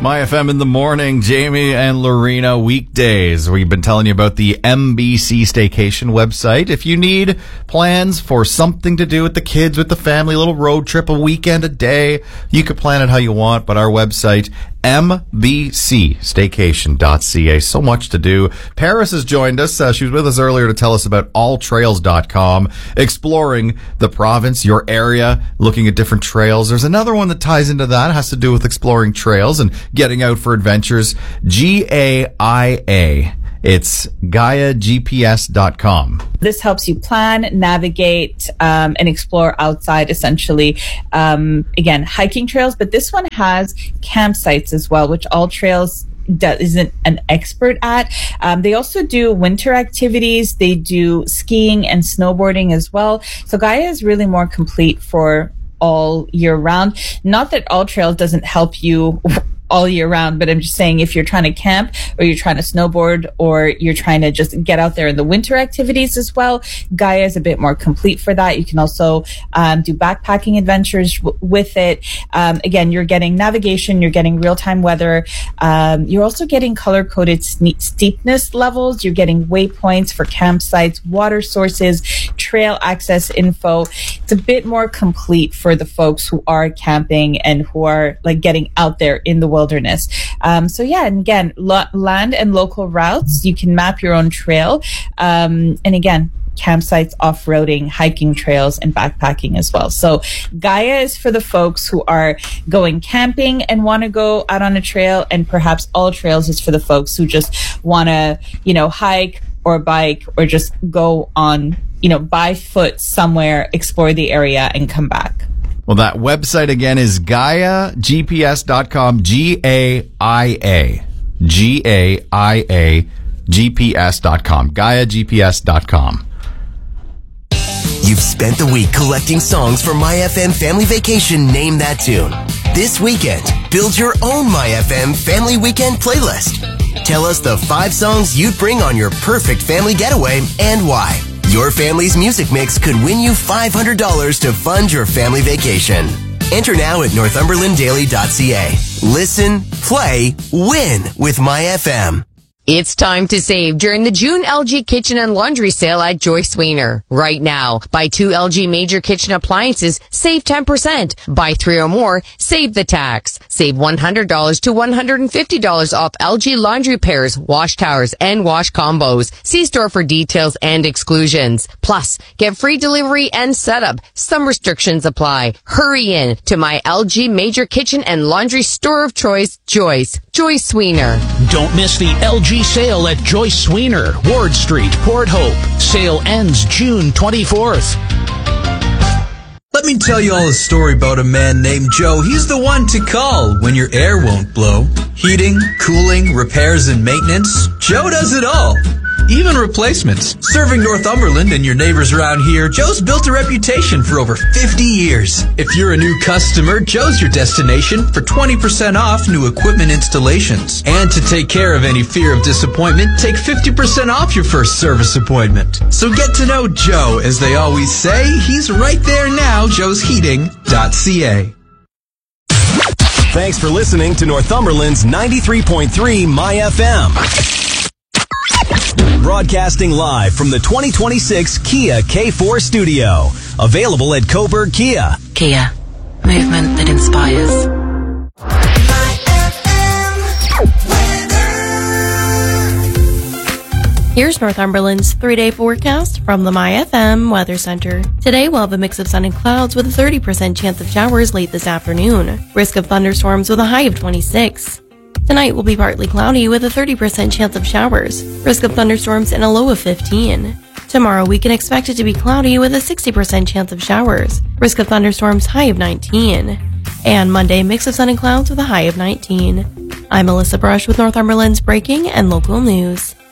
My FM in the morning, Jamie and Lorena weekdays. We've been telling you about the MBC Staycation website. If you need plans for something to do with the kids, with the family, a little road trip, a weekend, a day, you can plan it how you want, but our website, mbcstaycation.ca. So much to do. Paris has joined us. She was with us earlier to tell us about alltrails.com, exploring the province, your area, looking at different trails. There's another one that ties into that. It has to do with exploring trails and getting out for adventures. GAIA. It's GaiaGPS.com. This helps you plan, navigate, and explore outside, essentially. Again, hiking trails, but this one has campsites as well, which AllTrails isn't an expert at. They also do winter activities. They do skiing and snowboarding as well. So Gaia is really more complete for all year round. Not that AllTrails doesn't help you all year round, but I'm just saying if you're trying to camp or you're trying to snowboard or you're trying to just get out there in the winter activities as well, Gaia is a bit more complete for that. You can also do backpacking adventures with it. Again, you're getting navigation, you're getting real-time weather. You're also getting color-coded steepness levels. You're getting waypoints for campsites, water sources, trail access info. It's a bit more complete for the folks who are camping and who are like getting out there in the wilderness. So yeah, and again, land and local routes. You can map your own trail. And again, campsites, off-roading, hiking trails, and backpacking as well. So Gaia is for the folks who are going camping and want to go out on a trail, and perhaps AllTrails is for the folks who just want to, hike or bike or just go on, by foot somewhere, explore the area and come back. Well, that website again is GaiaGPS.com, GaiaGPS.com, GaiaGPS.com. You've spent the week collecting songs for MyFM Family Vacation Name That Tune. This weekend, build your own MyFM Family Weekend playlist. Tell us the 5 songs you'd bring on your perfect family getaway and why. Your family's music mix could win you $500 to fund your family vacation. Enter now at northumberlanddaily.ca. Listen, play, win with MyFM. It's time to save during the June LG Kitchen and Laundry Sale at Joyce Weiner. Right now, buy 2 LG major kitchen appliances, save 10%. Buy 3 or more, save the tax. Save $100 to $150 off LG laundry pairs, wash towers, and wash combos. See store for details and exclusions. Plus, get free delivery and setup. Some restrictions apply. Hurry in to my LG major kitchen and laundry store of choice, Joyce Weiner. Don't miss the LG sale at Joyce Weiner, Ward Street, Port Hope. Sale ends June 24th. Let me tell you all a story about a man named Joe. He's the one to call when your air won't blow. Heating, cooling, repairs, and maintenance. Joe does it all. Even replacements. Serving Northumberland and your neighbors around here, Joe's built a reputation for over 50 years. If you're a new customer, Joe's your destination for 20% off new equipment installations. And to take care of any fear of disappointment, take 50% off your first service appointment. So get to know Joe, as they always say. He's right there now, joesheating.ca. Thanks for listening to Northumberland's 93.3 MyFM. Broadcasting live from the 2026 Kia K4 studio. Available at Coburg Kia. Kia. Movement that inspires. Here's Northumberland's 3-day forecast from the MyFM Weather Center. Today we'll have a mix of sun and clouds with a 30% chance of showers late this afternoon. Risk of thunderstorms with a high of 26. Tonight will be partly cloudy with a 30% chance of showers. Risk of thunderstorms and a low of 15. Tomorrow we can expect it to be cloudy with a 60% chance of showers. Risk of thunderstorms, high of 19. And Monday, mix of sun and clouds with a high of 19. I'm Melissa Brush with Northumberland's breaking and local news.